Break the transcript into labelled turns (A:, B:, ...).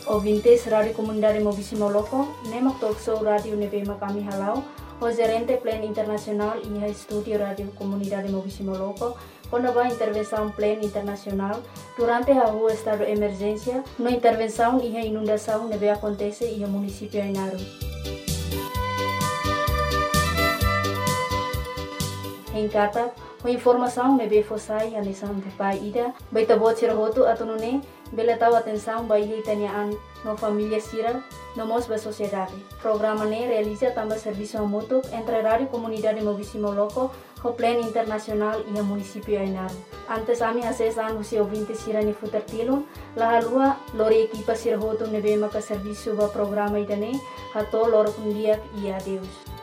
A: ouvintes Rádio Comunidade Movisi Moloko, nemak talk show Rádio Nebema kami halau, o gerente Plan Internacional e Estúdio Rádio Comunidade Movisi Moloko, quando vai intervenção Plan Internacional durante a rua estado de emergência, no intervenção e a inundação neve acontece e o município Ainaru. Em Kata, a informação neve fossai a lição de pai ida, baita bot sirahoto atunune, bela tahu atenção baile tanyaan no família sira, no mos ba sociedade. Programa ne realiza também serviço mútuo entre Rádio Comunidade Movisi Moloko, o Plan Internacional e o município Ainaru. Antes ami acesan usi ouvintes sira ni futertilun, la halua lori equipa sirahoto neve maka serviço ba programa idane, hato loro kundiak e adeus.